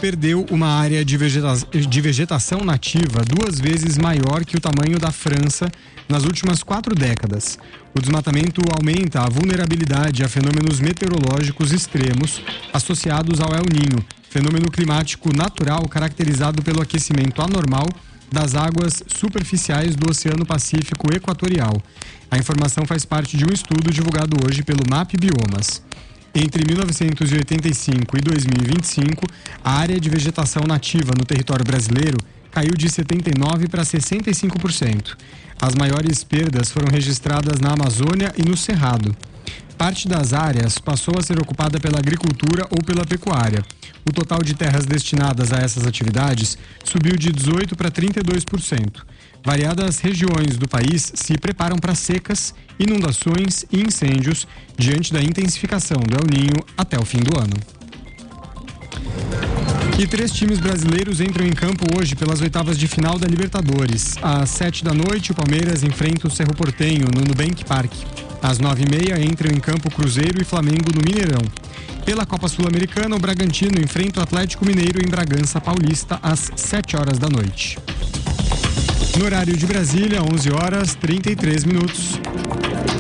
perdeu uma área de vegetação nativa 2 vezes maior que o tamanho da França nas últimas 4 décadas. O desmatamento aumenta a vulnerabilidade a fenômenos meteorológicos extremos associados ao El Niño, fenômeno climático natural caracterizado pelo aquecimento anormal das águas superficiais do Oceano Pacífico Equatorial. A informação faz parte de um estudo divulgado hoje pelo MAP Biomas. Entre 1985 e 2025, a área de vegetação nativa no território brasileiro caiu de 79% para 65%. As maiores perdas foram registradas na Amazônia e no Cerrado. Parte das áreas passou a ser ocupada pela agricultura ou pela pecuária. O total de terras destinadas a essas atividades subiu de 18% para 32%. Variadas regiões do país se preparam para secas, inundações e incêndios diante da intensificação do El Niño até o fim do ano. E 3 times brasileiros entram em campo hoje pelas oitavas de final da Libertadores. Às 7h, o Palmeiras enfrenta o Cerro Porteño no Nubank Park. Às 9h30, entram em campo Cruzeiro e Flamengo no Mineirão. Pela Copa Sul-Americana, o Bragantino enfrenta o Atlético Mineiro em Bragança Paulista às 7h. No horário de Brasília, 11h33.